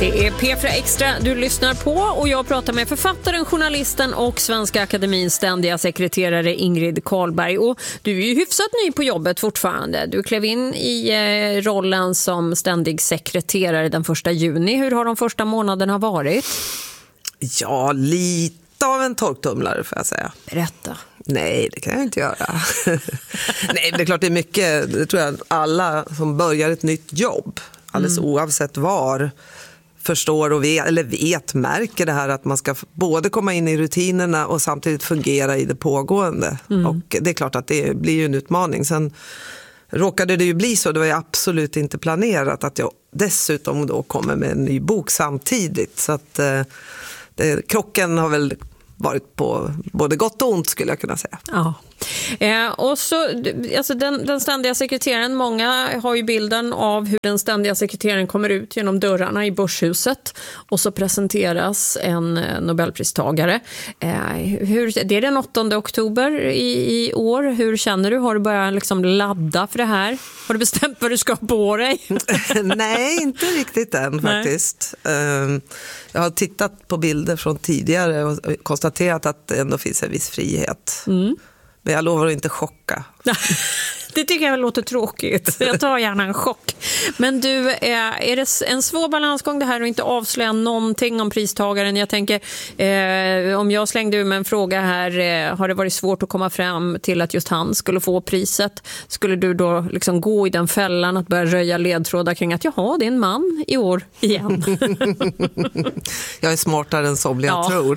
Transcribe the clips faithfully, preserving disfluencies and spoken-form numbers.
Det är P fyra Extra du lyssnar på och jag pratar med författaren, journalisten och Svenska Akademins ständiga sekreterare Ingrid Carlberg. Och du är ju hyfsat ny på jobbet fortfarande. Du klev in i eh, rollen som ständig sekreterare den första juni. Hur har de första månaderna varit? Ja, lite av en torktumlare får jag säga. Berätta. Nej, det kan jag inte göra. Nej, det är klart det är mycket, det tror jag alla som börjar ett nytt jobb, alldeles mm. oavsett var, förstår och vet, eller vet, märker det här att man ska både komma in i rutinerna och samtidigt fungera i det pågående. Mm. Och det är klart att det blir ju en utmaning. Sen råkade det ju bli så, det var ju absolut inte planerat att jag dessutom då kommer med en ny bok samtidigt. Så att eh, det, krocken har väl varit på både gott och ont skulle jag kunna säga. Ja. Eh, och så, alltså den, den ständiga sekreteraren, många har ju bilden av hur den ständiga sekreteraren kommer ut genom dörrarna i Börshuset och så presenteras en Nobelpristagare. Eh, hur, det är den åttonde oktober i, i år. Hur känner du? Har du börjat liksom ladda för det här? Har du bestämt vad du ska på dig? Nej, inte riktigt än faktiskt. Nej. Jag har tittat på bilder från tidigare och konstaterat att det ändå finns en viss frihet. Mm. Men jag lovar att inte chocka. Det tycker jag låter tråkigt. Jag tar gärna en chock. Men du, är det en svår balansgång det här att inte avslöja någonting om pristagaren? Jag tänker, eh, om jag slängde ur med en fråga här, eh, har det varit svårt att komma fram till att just han skulle få priset? Skulle du då liksom gå i den fällan att börja röja ledtrådar kring att jaha, det är en man i år igen? Jag är smartare än som jag ja. tror.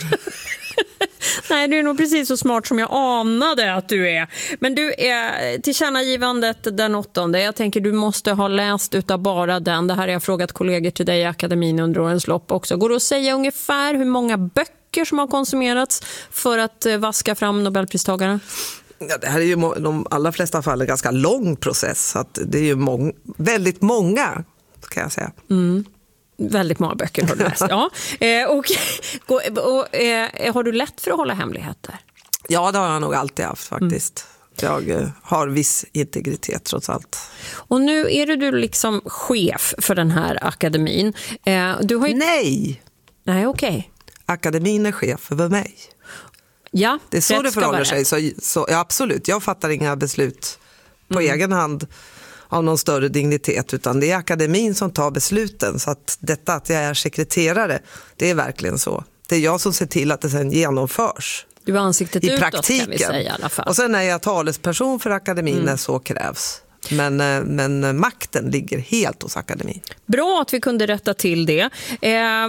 Nej, du är nog precis så smart som jag anade att du är. Men du är tillkännagivandet den åttonde. Jag tänker du måste ha läst utav bara den. Det här har jag frågat kollegor till dig i akademin under årens lopp också. Går det att säga ungefär hur många böcker som har konsumerats för att vaska fram Nobelpristagaren? Ja, det här är ju i de allra flesta fall en ganska lång process. Så att det är ju mång- väldigt många, kan jag säga. Mm. Väldigt många böcker har du läst. Ja. Eh, och, och, och eh, har du lätt för att hålla hemligheter? Ja, det har jag nog alltid haft faktiskt. Mm. Jag eh, har viss integritet trots allt. Och nu är du liksom chef för den här akademin. Eh, du har ju... Nej! Nej, okej. Okay. Akademin är chef över mig. Ja, det är så det förhåller sig. Så, så, ja, absolut, jag fattar inga beslut på mm. egen hand av någon större dignitet, utan det är akademin som tar besluten. Så att detta att jag är sekreterare, det är verkligen så. Det är jag som ser till att det sen genomförs. Du har ansiktet i utåt, praktiken. Kan vi säga i alla fall. Och sen är jag talesperson för akademin mm. när så krävs. Men, men makten ligger helt hos akademin. Bra att vi kunde rätta till det. Eh,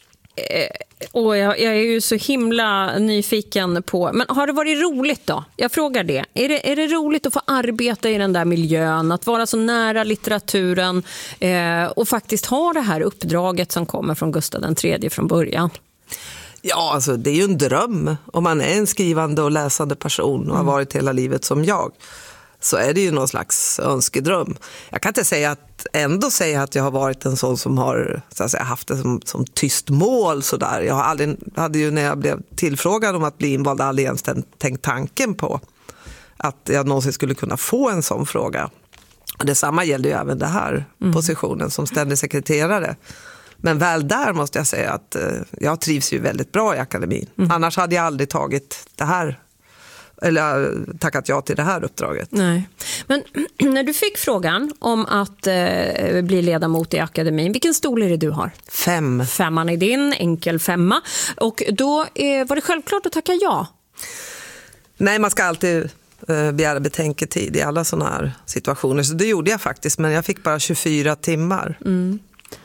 Och jag, jag är ju så himla nyfiken på... Men har det varit roligt då? Jag frågar det. Är det, är det roligt att få arbeta i den där miljön? Att vara så nära litteraturen eh, och faktiskt ha det här uppdraget som kommer från Gustav den tredje från början? Ja, alltså det är ju en dröm. Om man är en skrivande och läsande person och har varit hela livet som jag, så är det ju någon slags önskedröm. Jag kan inte säga att, ändå säga att jag har varit en sån som har så att säga, haft det som, som tyst mål. Så där. Jag har aldrig, hade ju när jag blev tillfrågad om att bli invald aldrig ens tänkt tanken på att jag någonsin skulle kunna få en sån fråga. Och detsamma gäller ju även det här mm. positionen som ständig sekreterare. Men väl där måste jag säga att eh, jag trivs ju väldigt bra i akademin. Mm. Annars hade jag aldrig tagit det här eller tackat ja till det här uppdraget. Nej. Men när du fick frågan om att eh, bli ledamot i akademin, vilken stol är det du har? Fem. Femman är din, enkel femma. Och då eh, var det självklart att tacka ja? Nej, man ska alltid eh, begära betänketid i alla sådana här situationer. Så det gjorde jag faktiskt, men jag fick bara tjugofyra timmar. Mm.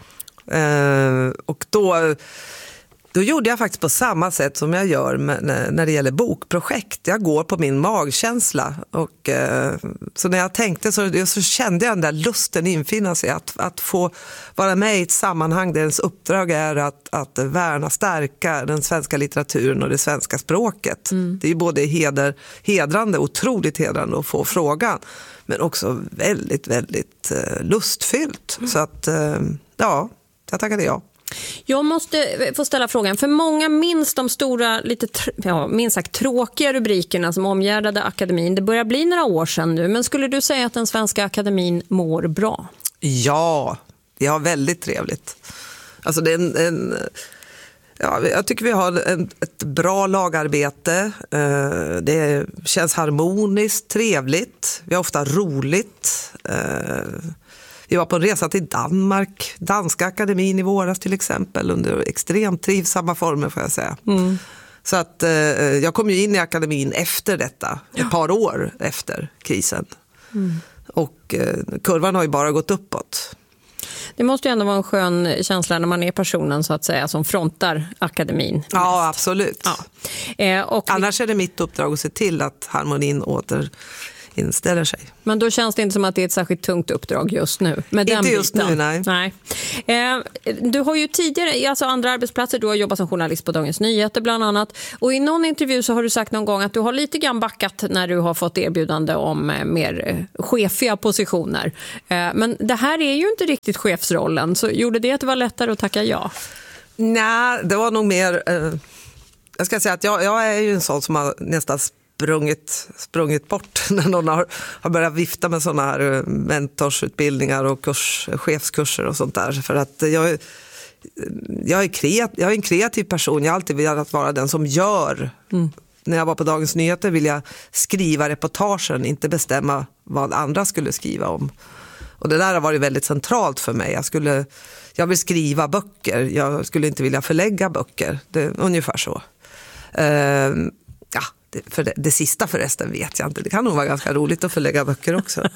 Eh, och då... Då gjorde jag faktiskt på samma sätt som jag gör med, när det gäller bokprojekt. Jag går på min magkänsla. Och, eh, så när jag tänkte så, så kände jag den där lusten infinna sig. Att, att få vara med i ett sammanhang där ens uppdrag är att, att värna, stärka den svenska litteraturen och det svenska språket. Mm. Det är ju både heder, hedrande, otroligt hedrande att få frågan. Men också väldigt, väldigt eh, lustfyllt. Mm. Så att, eh, ja, jag tackade ja. Jag måste få ställa frågan, för många minns de stora, lite ja, minst sagt tråkiga rubrikerna som omgärdade akademin. Det börjar bli några år sedan nu, men skulle du säga att den svenska akademin mår bra? Ja, vi har väldigt trevligt. Alltså det är en, en, ja, jag tycker vi har en, ett bra lagarbete. Eh, det känns harmoniskt, trevligt. Vi har ofta roligt. Eh, vi var på en resa till Danmark, Danska akademin i våras till exempel, under extremt trivsamma former får jag säga. Mm. Så att eh, jag kom ju in i akademin efter detta, ja. ett par år efter krisen. Mm. Och eh, kurvan har ju bara gått uppåt. Det måste ju ändå vara en skön känsla när man är personen så att säga som frontar akademin. Mest. Ja, absolut. Ja. Eh, och Annars är det mitt uppdrag att se till att harmonin åter inställer sig. Men då känns det inte som att det är ett särskilt tungt uppdrag just nu. Med inte den just biten. nu, nej. nej. Eh, du har ju tidigare, alltså andra arbetsplatser, du har jobbat som journalist på Dagens Nyheter bland annat. Och i någon intervju så har du sagt någon gång att du har lite grann backat när du har fått erbjudande om eh, mer eh, chefiga positioner. Eh, men det här är ju inte riktigt chefsrollen. Så gjorde det att det var lättare att tacka ja? Nej, det var nog mer... Eh, jag ska säga att jag, jag är ju en sån som har nästan sprungit, sprungit bort när någon har, har börjat vifta med sådana här mentorsutbildningar och kurs, chefskurser och sånt där. För att jag, jag, är kreat, jag är en kreativ person, jag har alltid velat vara den som gör. Mm. När jag var på Dagens Nyheter ville jag skriva reportagen, inte bestämma vad andra skulle skriva om. Och det där har varit väldigt centralt för mig. Jag, skulle, jag vill skriva böcker, jag skulle inte vilja förlägga böcker. Det är ungefär så. Uh, ja, det, för det, det sista förresten vet jag inte. Det kan nog vara ganska roligt att förlägga böcker också.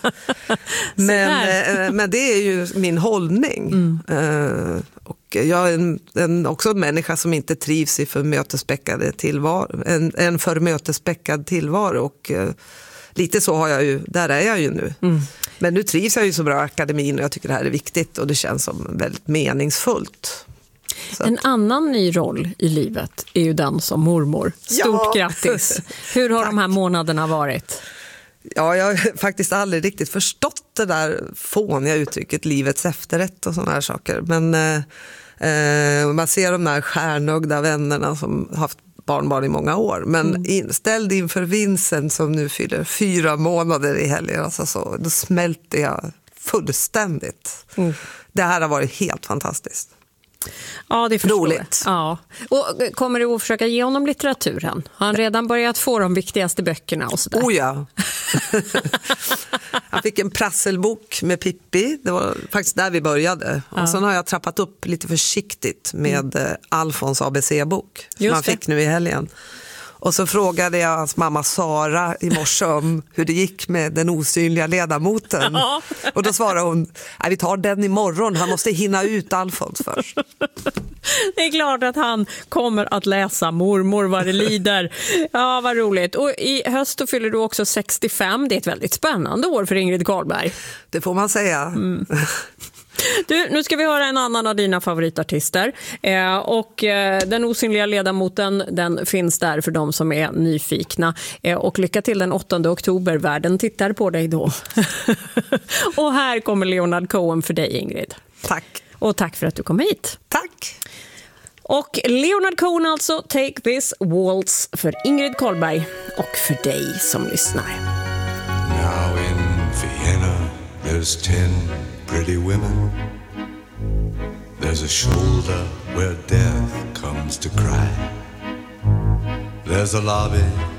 men, uh, men det är ju min hållning. Mm. Uh, och jag är en, en, också en människa som inte trivs i för mötespäckade tillvaro. En, en för mötespäckad tillvaro och uh, lite så har jag ju, där är jag ju nu. Mm. Men nu trivs jag ju så bra i akademin och jag tycker det här är viktigt och det känns som väldigt meningsfullt. Så. En annan ny roll i livet är ju den som mormor. Stort ja. grattis. Hur har de här månaderna varit? Ja, jag har faktiskt aldrig riktigt förstått det där fåniga uttrycket livets efterrätt och sådana här saker. Men eh, man ser de där stjärnögda vännerna som haft barnbarn i många år. Men mm. in, ställd inför Vincent som nu fyller fyra månader i helgen, alltså så, då smälter jag fullständigt. Mm. Det här har varit helt fantastiskt. Ja, det förstår roligt. Ja. Och kommer du att försöka ge honom litteraturen? Har han redan börjat få de viktigaste böckerna och sådär? Oh ja. Jag fick en prasselbok med Pippi. Det var faktiskt där vi började. Ja. Och sen har jag trappat upp lite försiktigt med mm. Alfons A B C-bok som Just han fick det. nu i helgen. Och så frågade jag hans mamma Sara i morse om hur det gick med den osynliga ledamoten. Ja. Och då svarade hon, nej, vi tar den imorgon, han måste hinna ut Alfons först. Det är klart att han kommer att läsa mormor vad det lider. Ja, vad roligt. Och i höst då fyller du också sextiofem. Det är ett väldigt spännande år för Ingrid Carlberg. Det får man säga. Mm. Du, nu ska vi höra en annan av dina favoritartister. Eh, och eh, den osynliga ledamoten, den finns där för de som är nyfikna. Eh, och lycka till den åttonde oktober. Världen tittar på dig då. Och här kommer Leonard Cohen för dig, Ingrid. Tack. Och tack för att du kom hit. Tack. Och Leonard Cohen alltså, Take This Waltz för Ingrid Carlberg och för dig som lyssnar. Now in Vienna there's ten pretty women. There's a shoulder where death comes to cry. There's a lobby